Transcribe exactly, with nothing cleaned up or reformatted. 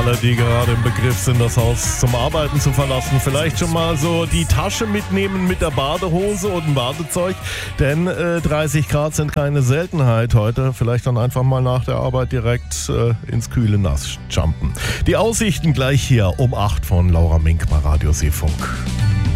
alle, die gerade im Begriff sind, das Haus zum Arbeiten zu verlassen, vielleicht schon mal so die Tasche mitnehmen mit der Badehose und dem Badezeug, denn äh, dreißig Grad sind keine Seltenheit heute. Vielleicht dann einfach mal nach der Arbeit direkt äh, ins kühle Nass jumpen. Die Aussichten gleich hier um acht von Laura Mink bei Radio Seefunk.